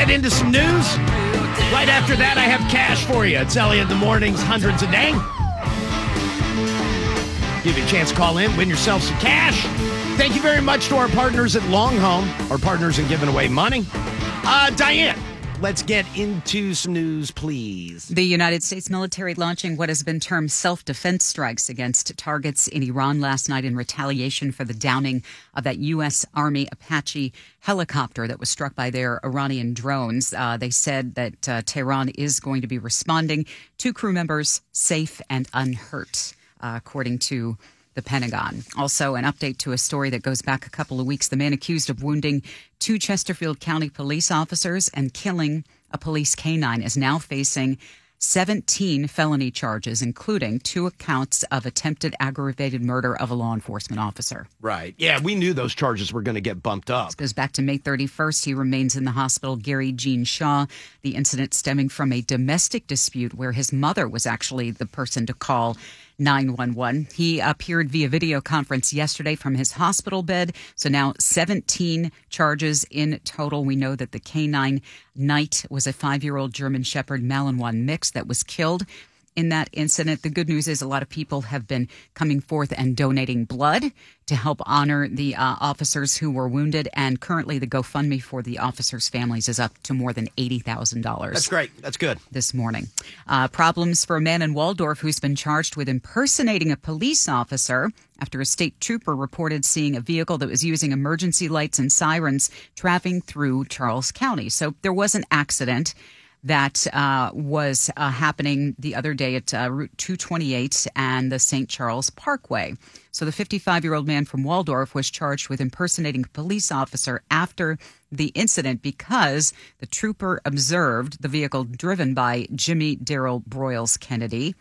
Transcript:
get into some news. Right after that, I have cash for you. It's Elliot in the mornings, hundreds a day. Give you a chance to call in, win yourself some cash. Thank you very much to our partners at Long Home, our partners in giving away money. Diane, let's get into some news, please. The United States military launching what has been termed self-defense strikes against targets in Iran last night in retaliation for the downing of that U.S. Army Apache helicopter that was struck by their Iranian drones. They said that Tehran is going to be responding. 2 crew members safe and unhurt, according to the Pentagon. Also, an update to a story that goes back a couple of weeks. The man accused of wounding 2 Chesterfield County police officers and killing a police canine is now facing 17 felony charges, including 2 counts of attempted aggravated murder of a law enforcement officer. Right. Yeah, we knew those charges were going to get bumped up. This goes back to May 31st. He remains in the hospital. Gary Jean Shaw, the incident stemming from a domestic dispute where his mother was actually the person to call 911. He appeared via video conference yesterday from his hospital bed. So now 17 charges in total. We know that the canine Knight was a 5-year-old German Shepherd Malinois mix that was killed in that incident. The good news is a lot of people have been coming forth and donating blood to help honor the officers who were wounded. And currently the GoFundMe for the officers' families is up to more than $80,000. That's great. That's good. This morning. Problems for a man in Waldorf who's been charged with impersonating a police officer after a state trooper reported seeing a vehicle that was using emergency lights and sirens traveling through Charles County. So there was an accident that was happening the other day at Route 228 and the St. Charles Parkway. So the 55-year-old man from Waldorf was charged with impersonating a police officer after the incident because the trooper observed the vehicle driven by Jimmy Darrell Broyles Kennedy